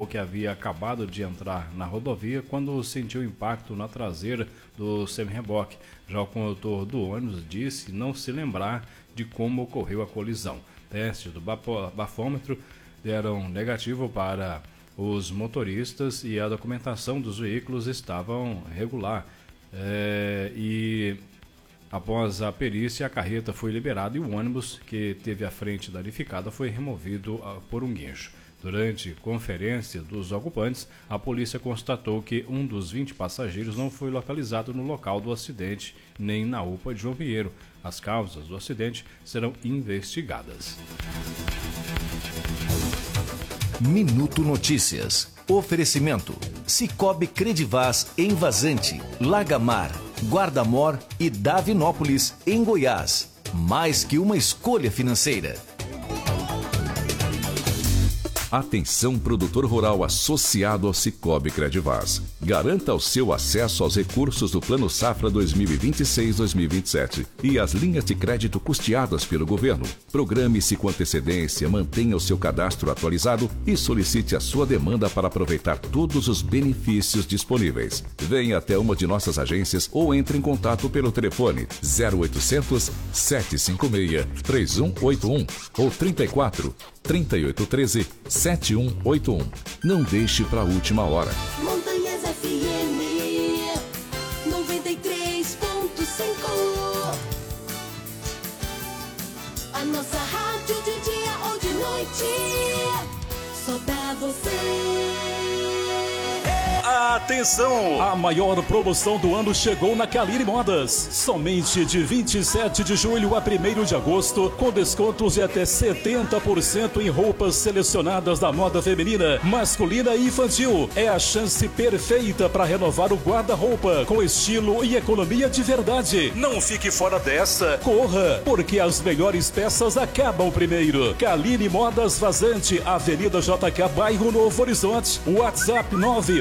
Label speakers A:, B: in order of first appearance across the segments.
A: informou que havia acabado de entrar na rodovia quando sentiu impacto na traseira do semi-reboque. Já o condutor do ônibus disse não se lembrar de como ocorreu a colisão. Testes do bafômetro deram negativo para os motoristas e a documentação dos veículos estavam regular. Após a perícia, a carreta foi liberada e o ônibus, que teve a frente danificada, foi removido por um guincho. Durante conferência dos ocupantes, a polícia constatou que um dos 20 passageiros não foi localizado no local do acidente, nem na UPA de João Pinheiro. As causas do acidente serão investigadas.
B: Minuto Notícias. Oferecimento: Cicobi Credivaz em Vazante, Lagamar, Guardamor e Davinópolis, em Goiás. Mais que uma escolha financeira.
C: Atenção, produtor rural associado ao Cicobi Credivaz. Garanta o seu acesso aos recursos do Plano Safra 2026-2027 e as linhas de crédito custeadas pelo governo. Programe-se com antecedência, mantenha o seu cadastro atualizado e solicite a sua demanda para aproveitar todos os benefícios disponíveis. Venha até uma de nossas agências ou entre em contato pelo telefone 0800 756 3181 ou 34 3813 7181. Não deixe para a última hora.
D: Montanhas FM 93.5. A nossa rádio de dia ou de noite. Só pra você.
E: Atenção! A maior promoção do ano chegou na Caline Modas. Somente de 27 de julho a 1º de agosto, com descontos de até 70% em roupas selecionadas da moda feminina, masculina e infantil. É a chance perfeita para renovar o guarda-roupa com estilo e economia de verdade. Não fique fora dessa. Corra, porque as melhores peças acabam primeiro. Caline Modas Vazante, Avenida JK, bairro Novo Horizonte. WhatsApp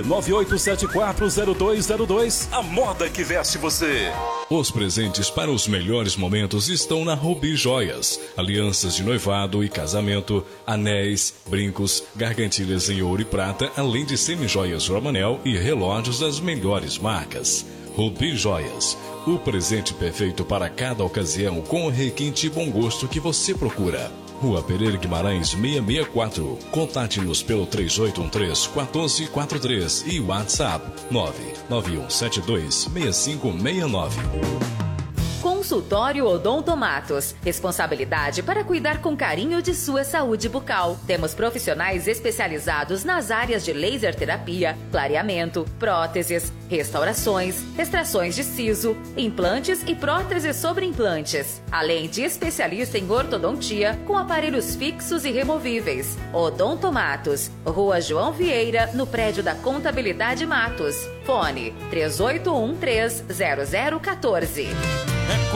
E: 998740202. A moda que veste você.
F: Os presentes para os melhores momentos estão na Rubi Joias. Alianças de noivado e casamento, anéis, brincos, gargantilhas em ouro e prata, além de semi-joias Romanel e relógios das melhores marcas. Rubi Joias, o presente perfeito para cada ocasião com o requinte e bom gosto que você procura. Rua Pereira Guimarães 664. Contate-nos pelo 3813-1443 e WhatsApp 991726569.
G: Consultório Odontomatos. Responsabilidade para cuidar com carinho de sua saúde bucal. Temos profissionais especializados nas áreas de laser terapia, clareamento, próteses, restaurações, extrações de siso, implantes e próteses sobre implantes. Além de especialista em ortodontia com aparelhos fixos e removíveis. Odontomatos. Rua João Vieira, no prédio da Contabilidade Matos. Fone 3813-0014.